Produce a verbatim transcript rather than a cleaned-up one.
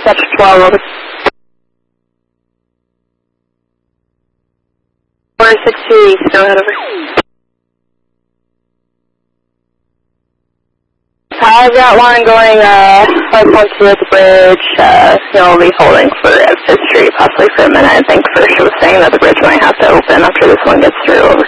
That's twelve over. four six two east, go ahead over. I've got one going, uh, five point two at the bridge, uh, you'll be holding for Fifth Street, possibly for a minute. I think first she was saying that the bridge might have to open after this one gets through, over.